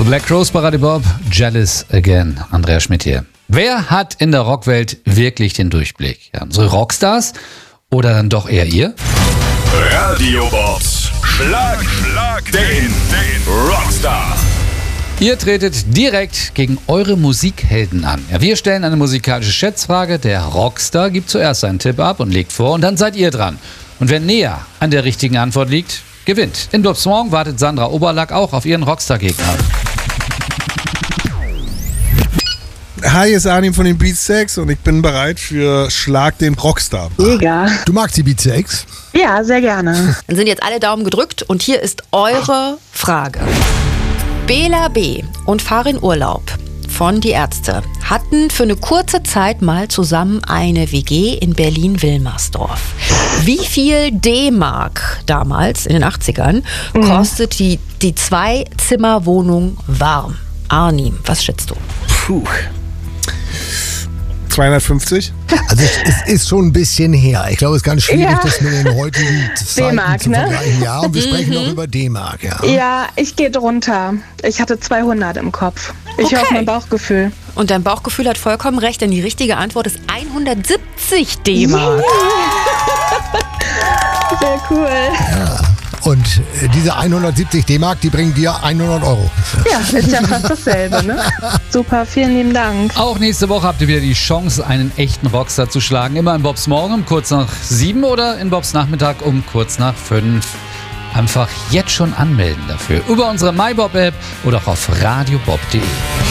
Black Rose Parade Bob, Jealous Again. Andreas Schmidt hier. Wer hat in der Rockwelt wirklich den Durchblick? Ja, unsere Rockstars oder dann doch eher ihr? Radio Bobs Schlag den Rockstar. Ihr tretet direkt gegen eure Musikhelden an. Ja, wir stellen eine musikalische Schätzfrage. Der Rockstar gibt zuerst seinen Tipp ab und legt vor und dann seid ihr dran. Und wer näher an der richtigen Antwort liegt, gewinnt. In Bobs Morgen wartet Sandra Oberlack auch auf ihren Rockstar-Gegner. Hi, hier ist Arnim von den Beatsteaks und ich bin bereit für Schlag den Rockstar. Mega. Du magst die Beatsteaks? Ja, sehr gerne. Dann sind jetzt alle Daumen gedrückt und hier ist eure Frage. Bela B. und Farin Urlaub von Die Ärzte hatten für eine kurze Zeit mal zusammen eine WG in Berlin-Wilmersdorf. Wie viel D-Mark damals in den 80ern kostet die Zwei-Zimmer-Wohnung warm? Arnim, was schätzt du? Puh. 250? Also es ist schon ein bisschen her. Ich glaube, es ist ganz schwierig, das mit den heutigen Zeiten D-Mark, zu ne? vergleichen. Ja, und wir sprechen noch über D-Mark. Ja. Ja, ich gehe drunter. Ich hatte 200 im Kopf. Ich höre auf mein Bauchgefühl. Und dein Bauchgefühl hat vollkommen recht, denn die richtige Antwort ist 170 D-Mark. Sehr cool. Und diese 170 D-Mark, die bringen dir 100 Euro. Ja, ist ja fast dasselbe, ne? Super, vielen lieben Dank. Auch nächste Woche habt ihr wieder die Chance, einen echten Rockstar zu schlagen. Immer in Bobs Morgen um kurz nach 7 oder in Bobs Nachmittag um kurz nach 5. Einfach jetzt schon anmelden dafür. Über unsere MyBob-App oder auch auf radiobob.de.